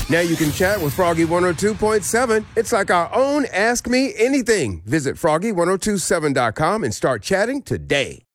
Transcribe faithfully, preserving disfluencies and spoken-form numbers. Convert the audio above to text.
Now you can chat with Froggy one oh two point seven. It's like our own Ask Me Anything. Visit froggy ten twenty-seven dot com and start chatting today.